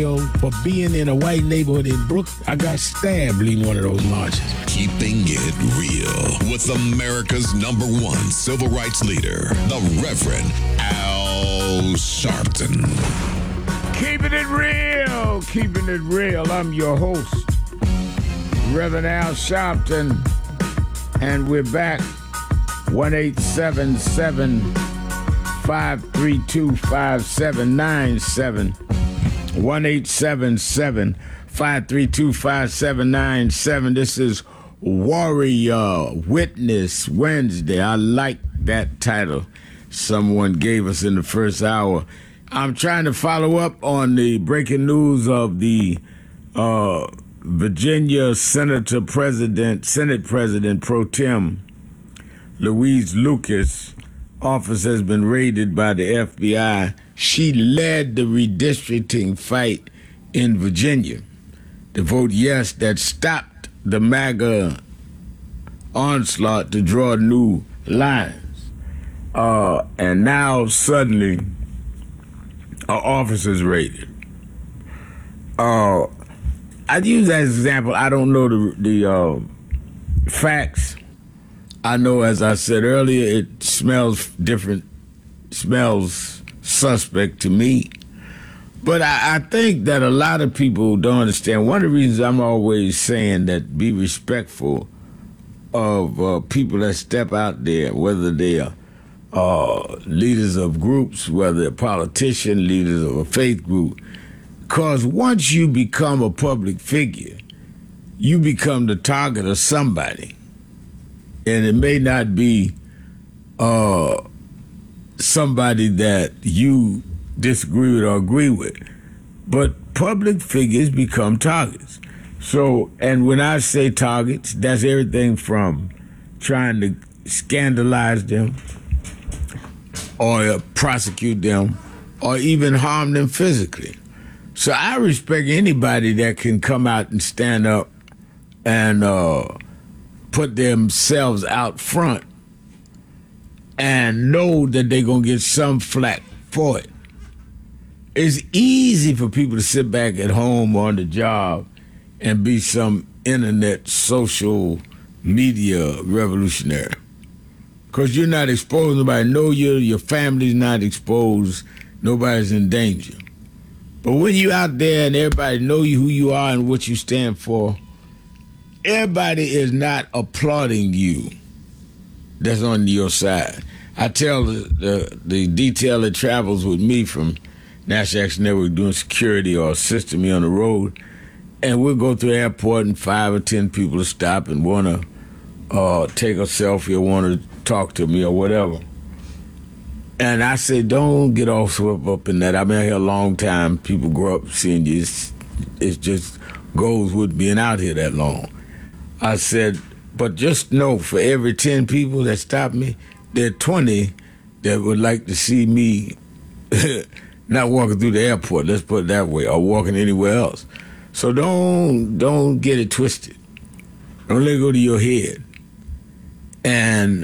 for being in a white neighborhood in Brooklyn. I got stabbed leading one of those marches. Keeping it real with America's #1 civil rights leader, the Reverend Al Sharpton. Keeping it real, keeping it real. I'm your host, Reverend Al Sharpton, and we're back. 1-877-532-5797. 1-877-532-5797. This is Warrior Witness Wednesday. I like that title someone gave us in the first hour. I'm trying to follow up on the breaking news of the Virginia Senate President Pro Tem Louise Lucas' office has been raided by the FBI. She led the redistricting fight in Virginia. The vote yes that stopped the MAGA onslaught to draw new lines. And now suddenly our office is raided. I'd use that as an example. I don't know the facts. I know, as I said earlier, it smells different, smells suspect to me. But I think that a lot of people don't understand. One of the reasons I'm always saying that be respectful of people that step out there, whether they are leaders of groups, whether they're politicians, leaders of a faith group. Because once you become a public figure, you become the target of somebody. And it may not be somebody that you disagree with or agree with, but public figures become targets. So, and when I say targets, that's everything from trying to scandalize them or prosecute them or even harm them physically. So I respect anybody that can come out and stand up and put themselves out front and know that they're going to get some flack for it. It's easy for people to sit back at home or on the job and be some internet social media revolutionary. Because you're not exposed, nobody know you, your family's not exposed, nobody's in danger. But when you're out there and everybody know you, who you are and what you stand for, everybody is not applauding you that's on your side. I tell the detail that travels with me from National Action Network doing security or assisting me on the road, and we'll go through the airport and 5 or 10 people will stop and want to take a selfie or want to talk to me or whatever. And I say, don't get all swept up in that. I've been here a long time. People grow up seeing you. It just goes with being out here that long. I said, but just know for every 10 people that stop me, there are 20 that would like to see me not walking through the airport, let's put it that way, or walking anywhere else. So don't get it twisted. Don't let it go to your head. And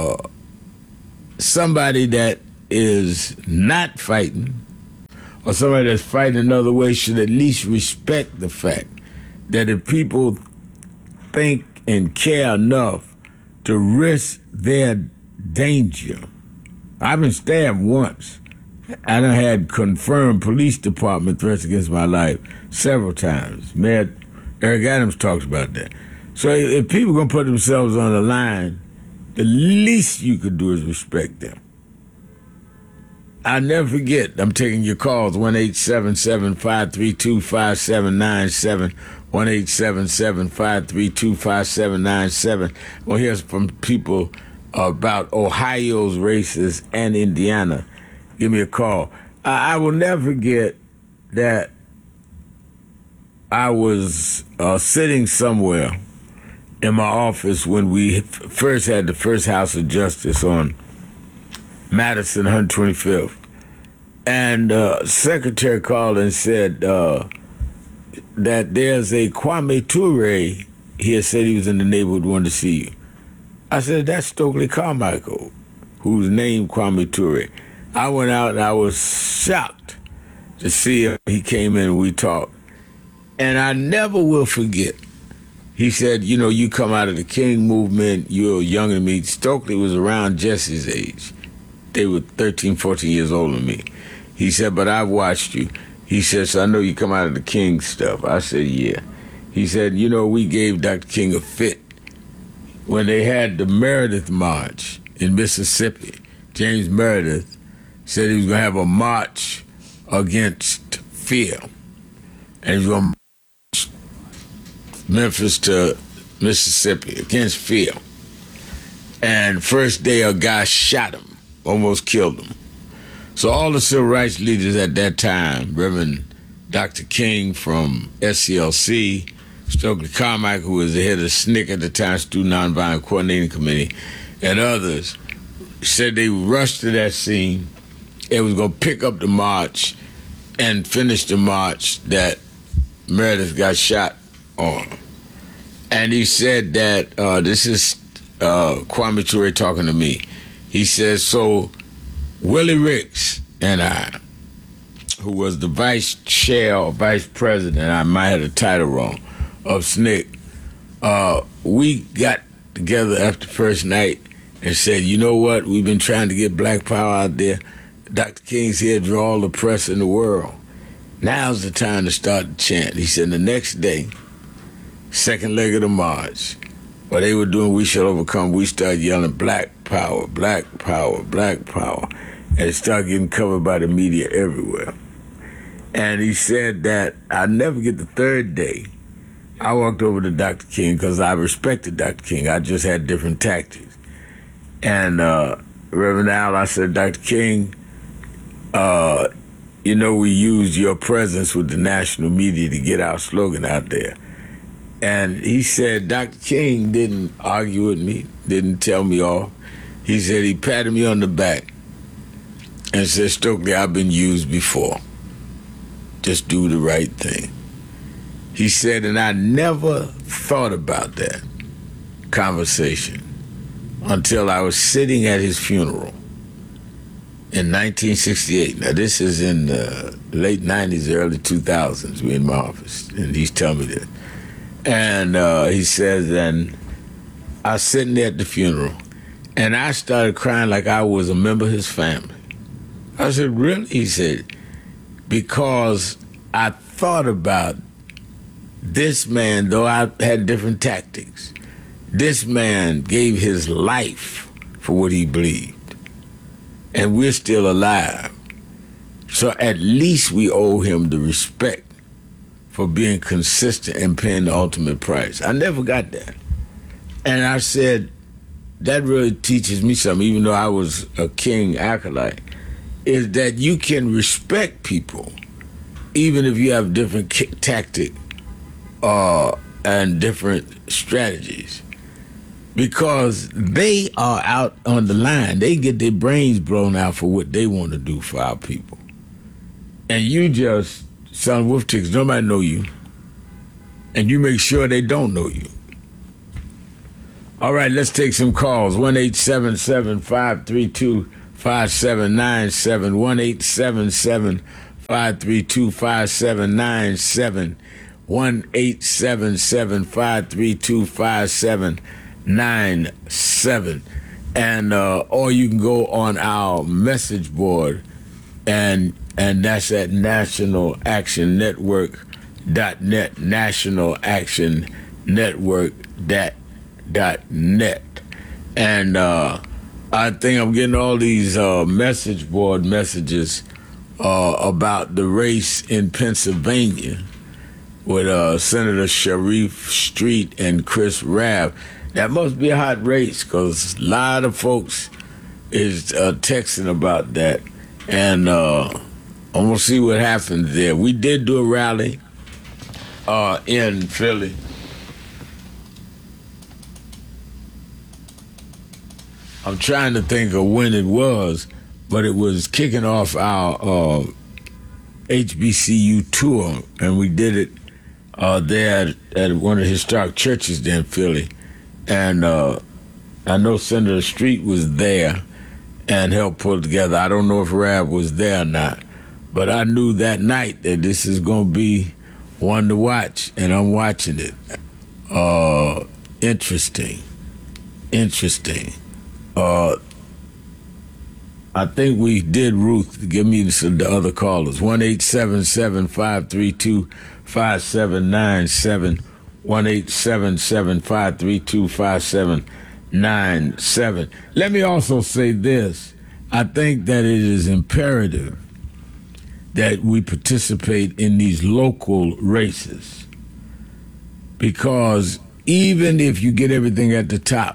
somebody that is not fighting or somebody that's fighting another way should at least respect the fact that if people think and care enough to risk their danger. I've been stabbed once. I done had confirmed police department threats against my life several times. Mayor Eric Adams talks about that. So if people are going to put themselves on the line, the least you could do is respect them. I'll never forget, I'm taking your calls, 1-877-532-5797, 1-877-532-5797. We'll hear from people about Ohio's races and Indiana. Give me a call. I will never forget that I was sitting somewhere in my office when we first had the first House of Justice on Madison 125th. And secretary called and said that there's a Kwame Ture here, said he was in the neighborhood, wanted to see you. I said, that's Stokely Carmichael, who's named Kwame Ture. I went out and I was shocked. to see him. He came in and we talked. And I never will forget. He said, you know, you come out of the King movement, you're younger than me. Stokely was around Jesse's age. They were 13, 14 years older than me. He said, but I've watched you. He said, so I know you come out of the King stuff. I said, yeah. He said, you know, we gave Dr. King a fit. When they had the Meredith March in Mississippi, James Meredith said he was going to have a march against fear. And he was going to march Memphis to Mississippi against fear. And first day a guy shot him, almost killed him. So all the civil rights leaders at that time, Reverend Dr. King from SCLC, Stokely Carmichael, who was the head of SNCC at the time, Student Nonviolent Coordinating Committee, and others, said they rushed to that scene and was going to pick up the march and finish the march that Meredith got shot on. And he said that, this is Kwame Ture talking to me. He says, so Willie Ricks and I, who was the vice chair or vice president, I might have the title wrong, of SNCC, we got together after the first night and said, you know what, we've been trying to get Black Power out there. Dr. King's here to draw all the press in the world. Now's the time to start the chant. He said the next day, second leg of the march, while they were doing We Shall Overcome, we started yelling Black Power, Black Power, Black Power. And it started getting covered by the media everywhere. And he said that I'll never get the third day. I walked over to Dr. King because I respected Dr. King. I just had different tactics. And Reverend Al, I said, Dr. King, you know, we used your presence with the national media to get our slogan out there. And he said, Dr. King didn't argue with me, didn't tell me off. He said he patted me on the back and said, Stokely, I've been used before. Just do the right thing. He said, and I never thought about that conversation until I was sitting at his funeral in 1968. Now, this is in the late 90s, early 2000s. We're in my office, and he's telling me this. And he says, and I was sitting there at the funeral, and I started crying like I was a member of his family. I said, really? He said, because I thought about this man, though I had different tactics, this man gave his life for what he believed. And we're still alive. So at least we owe him the respect for being consistent and paying the ultimate price. I never got that. And I said, that really teaches me something, even though I was a King acolyte, is that you can respect people even if you have different tactics and different strategies, because they are out on the line. They get their brains blown out for what they want to do for our people. And you just selling wolf tickets, nobody know you. And you make sure they don't know you. All right, let's take some calls. 1-877-532-5797, 1-877-532-5797, 1-877-532-5797. And or you can go on our message board, and that's at nationalactionnetwork.net, nationalactionnetwork.net. And I think I'm getting all these message board messages about the race in Pennsylvania with Senator Sharif Street and Chris Rabb. That must be a hot race, because a lot of folks is texting about that. And I'm going to see what happens there. We did do a rally in Philly. I'm trying to think of when it was, but it was kicking off our HBCU tour, and we did it there at one of the historic churches there in Philly. And I know Senator Street was there and helped pull it together. I don't know if Rab was there or not, But I knew that night that this is going to be one to watch, and I'm watching it. Interesting. I think we did, Ruth. Give me the other callers. 1-877-532-5797. 1-877-532-5797. Let me also say this. I think that it is imperative that we participate in these local races, because even if you get everything at the top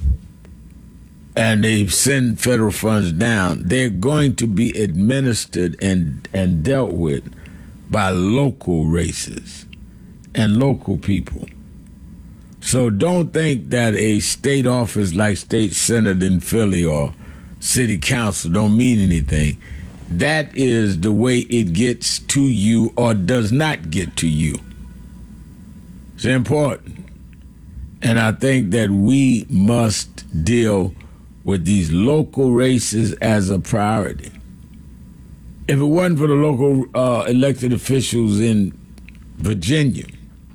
and they send federal funds down, they're going to be administered and dealt with by local races and local people. So don't think that a state office like state senate in Philly or city council don't mean anything. That is the way it gets to you or does not get to you. It's important. And I think that we must deal with these local races as a priority. If it wasn't for the local elected officials in Virginia,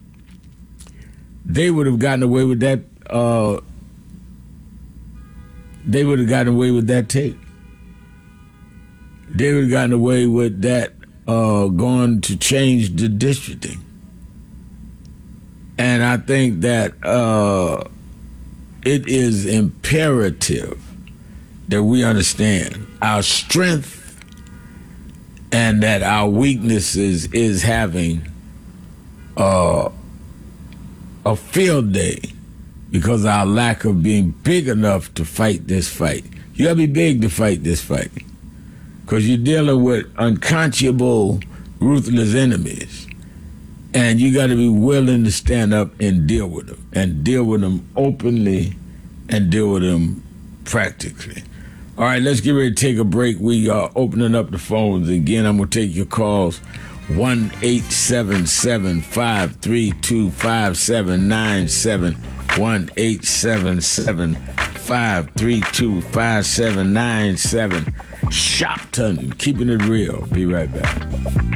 they would have gotten away with that. They would have gotten away with that tape. They would have gotten away with that going to change the districting. And I think that it is imperative that we understand our strength and that our weaknesses is having a field day because of our lack of being big enough to fight this fight. You gotta be big to fight this fight, because you're dealing with unconscionable, ruthless enemies. And you got to be willing to stand up and deal with them openly and deal with them practically. All right, let's get ready to take a break. We are opening up the phones again. I'm going to take your calls. 1-877-532-5797. 1-877-532-5797. Shopton, keeping it real. Be right back.